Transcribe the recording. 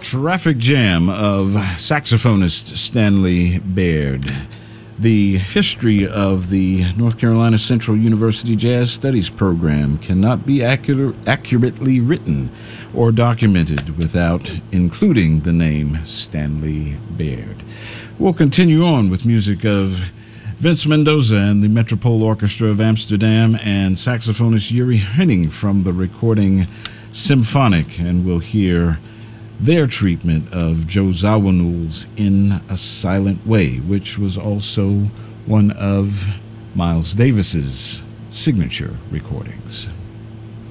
Traffic Jam of saxophonist Stanley Baird. The history of the North Carolina Central University Jazz Studies program cannot be accurately written or documented without including the name Stanley Baird. We'll continue on with music of Vince Mendoza and the Metropole Orchestra of Amsterdam and saxophonist Yuri Henning from the recording Symphonic, and we'll hear their treatment of Joe Zawinul's In a Silent Way, which was also one of Miles Davis's signature recordings.